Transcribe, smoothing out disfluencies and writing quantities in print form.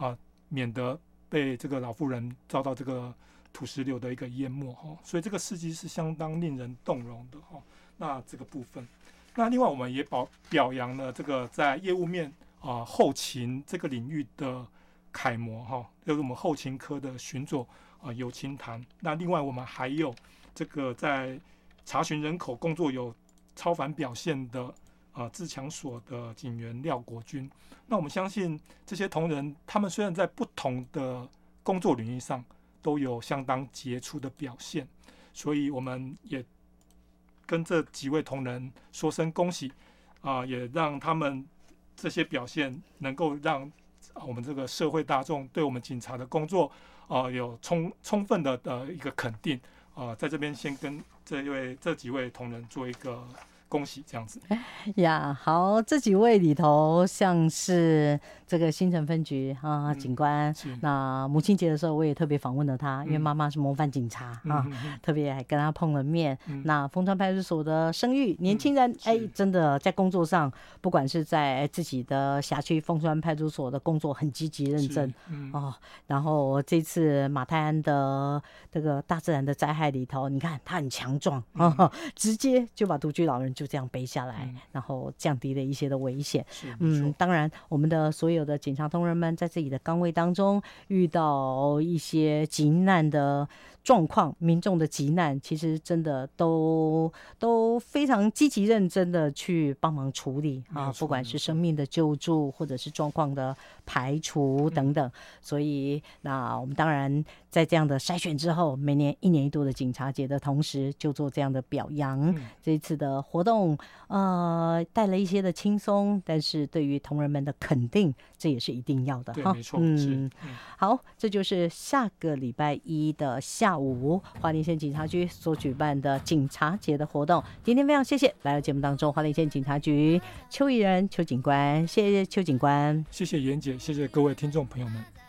免得被这个老妇人遭到这个土石流的一个淹没所以这个事迹是相当令人动容的那这个部分，那另外我们也表扬了这个在业务面后勤这个领域的楷模就是我们后勤科的巡佐尤清堂。那另外我们还有这个在查询人口工作有超凡表现的自强所的警员廖国军。那我们相信这些同仁，他们虽然在不同的工作领域上都有相当杰出的表现，所以我们也跟这几位同仁说声恭喜也让他们这些表现能够让我们这个社会大众对我们警察的工作有充分的一个肯定在这边先跟这几位同仁做一个恭喜，这样子呀。好，这几位里头像是这个新城分局警官，那母亲节的时候我也特别访问了他，因为妈妈是模范警察特别还跟他碰了面。那丰川派出所的声誉年轻人真的在工作上，不管是在自己的辖区丰川派出所的工作很积极认真然后这次马泰安的这个大自然的灾害里头，你看他很强壮直接就把独居老人就这样背下来然后降低了一些的危险。当然我们的所有的警察同仁们在自己的岗位当中遇到一些急难的状况，民众的急难其实真的都非常积极认真的去帮忙处理不管是生命的救助或者是状况的排除等等。所以那我们当然在这样的筛选之后，每年1年1度的警察节的同时就做这样的表扬。这一次的活动带了一些的轻松，但是对于同仁们的肯定这也是一定要的。 对，没错。 好，这就是下个礼拜一的下午花莲县警察局所举办的警察节的活动。今天非常谢谢来到节目当中花莲县警察局邱宜仁邱警官，谢谢邱警官， 谢谢妍姐，谢谢各位听众朋友们。